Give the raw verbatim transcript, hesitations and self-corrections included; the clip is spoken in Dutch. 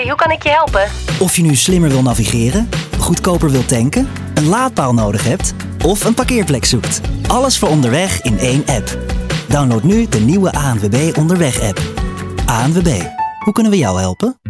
hoe kan ik je helpen? Of je nu slimmer wil navigeren, goedkoper wil tanken, een laadpaal nodig hebt of een parkeerplek zoekt. Alles voor onderweg in één app. Download nu de nieuwe A N W B Onderweg-app. A N W B, hoe kunnen we jou helpen?